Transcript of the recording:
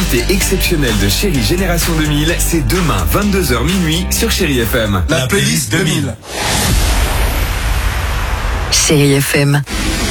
l'invité exceptionnel de Chérie Génération 2000, c'est demain 22h minuit sur Chérie FM. La playlist 2000. Chérie FM.